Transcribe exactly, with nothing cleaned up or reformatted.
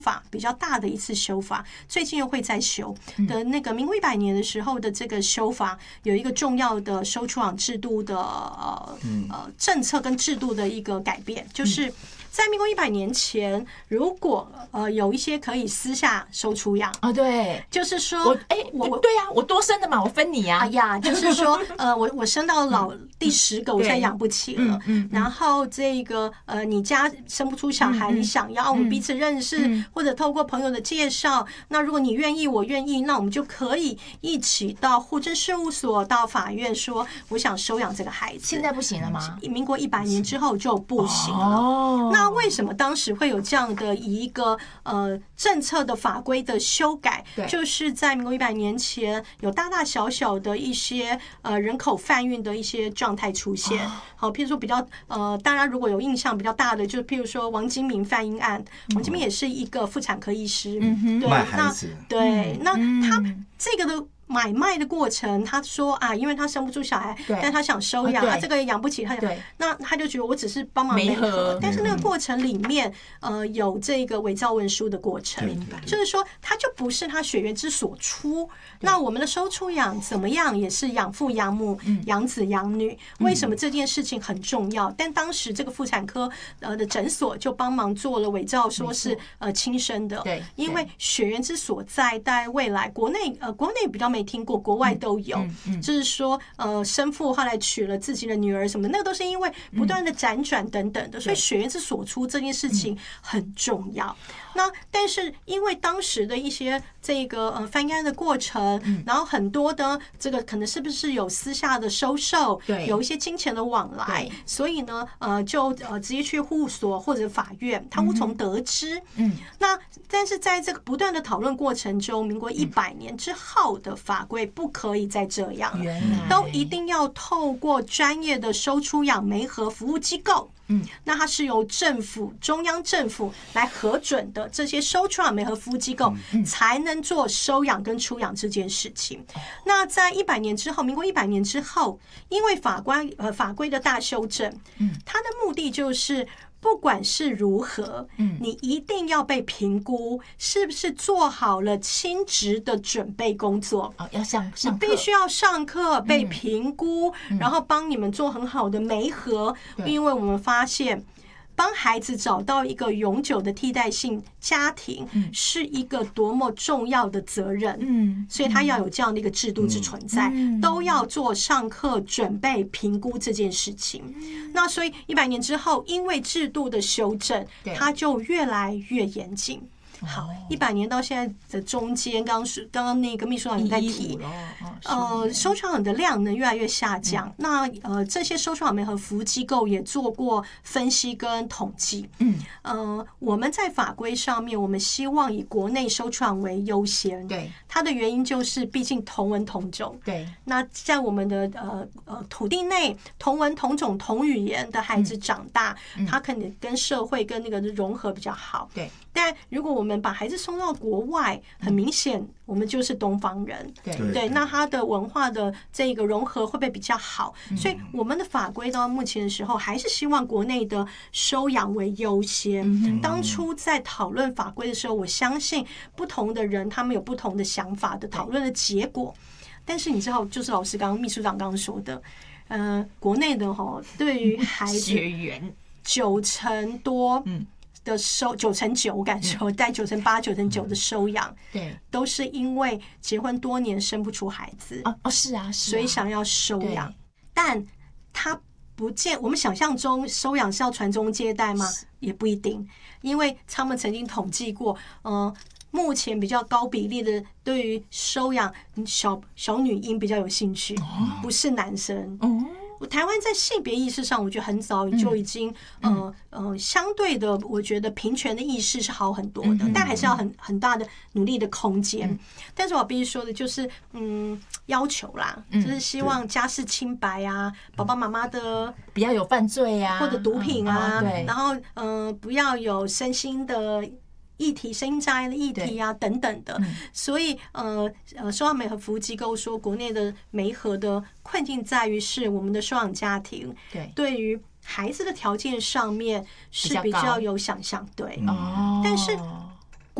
法比较大的一次修法，最近又会再修的那个民国一百年的时候的这个修法，有一个重要的收出养制度的呃呃政策跟制度的一个改变，就是在民国一百年前，如果呃有一些可以私下收出养啊，对， 就是说我哎我对呀、啊，我多生的嘛，我分你啊， 哎呀，就是说呃我我生到老第十个，我现在养不起了，然后这个呃你家生不出小孩，你想要我们彼此认识，或者透过朋友的介绍，那如果你愿意，我愿意，那我们就可以一起到户政事务所、到法院说，我想收养这个孩子。 现在不行了吗？ 民国一百年之后就不行了。哦，那为什么当时会有这样的一个呃政策的法规的修改？就是在民国一百年前，有大大小小的一些呃人口贩运的一些状态出现。好，譬如说比较呃，大家如果有印象比较大的，就譬如说王金明贩婴案，王金明也是一个妇产科医师， 嗯、对，卖孩子， 对，那他这个的买卖的过程，他说啊，因为他生不出小孩，但他想收养，他这个养不起，他想，那他就觉得我只是帮忙媒合，但是那个过程里面，呃，有这个伪造文书的过程，就是说他就不是他血缘之所出。那我们的收出养怎么样，也是养父养母、养子养女。为什么这件事情很重要？但当时这个妇产科呃的诊所就帮忙做了伪造，说是呃亲生的，因为血缘之所在，在未来国内呃国内比较没听过，国外都有，就是说呃生父后来娶了自己的女儿什么，那个都是因为不断的辗转等等的，所以血缘之所出这件事情很重要。那但是因为当时的一些这个呃翻案的过程，然后很多的这个可能是不是有私下的收受，有一些金钱的往来，所以呢呃就呃直接去户所或者法院，他无从得知。嗯，那但是在这个不断的讨论过程中，民国一百年之后的法规不可以再这样了，都一定要透过专业的收出养媒合服务机构。嗯，那它是由政府中央政府来核准的，这些收出养媒合服务机构才能做收养跟出养这件事情。那在一百年之后，民国一百年之后，因为法官呃法规的大修正，嗯，它的目的就是不管是如何，你一定要被评估是不是做好了亲职的准备工作。 哦，要上上课，你必须要上课被评估，然后帮你们做很好的媒合，因为我们发现帮孩子找到一个永久的替代性家庭是一个多么重要的责任，嗯，所以他要有这样的一个制度之存在，都要做上课准备评估这件事情。那所以一百年之后，因为制度的修正，它就越来越严谨。好，一百年到现在的中间，刚刚是刚刚那个秘书长也在提，呃，收出养的量呢越来越下降。那呃，这些收出养媒合服务机构也做过分析跟统计。嗯，呃，我们在法规上面，我们希望以国内收出养为优先。对，它的原因就是毕竟同文同种。对，那在我们的呃呃土地内，同文同种同语言的孩子长大，他可能跟社会跟那个融合比较好。对。但如果我们把孩子送到国外，很明显我们就是东方人，对对，那他的文化的这个融合会不会比较好？所以我们的法规到目前的时候，还是希望国内的收养为优先。当初在讨论法规的时候，我相信不同的人他们有不同的想法的讨论的结果。但是你知道，就是老师刚刚秘书长刚刚说的，呃，国内的哈，对于孩子学员九成多，嗯。的收九成九，我敢说带九成八、九成九的收养，对，都是因为结婚多年生不出孩子哦哦，是啊，是啊， 所以想要收养，但他不见我们想象中收养是要传宗接代吗？也不一定，因为他们曾经统计过，呃，目前比较高比例的对于收养小小女婴比较有兴趣，不是男生。哦，台湾在性别意识上，我觉得很早就已经，呃呃，相对的，我觉得平权的意识是好很多的，但还是要很很大的努力的空间。但是我必须说的就是，嗯，要求啦，就是希望家世清白啊，爸爸妈妈的不要有犯罪啊， 或者毒品啊，然后呃，不要有身心的议题、声音障碍的议题啊等等的，所以呃呃，收养媒合服务机构说，国内的媒合的困境在于是我们的收养家庭对对于孩子的条件上面是比较有想象，对，但是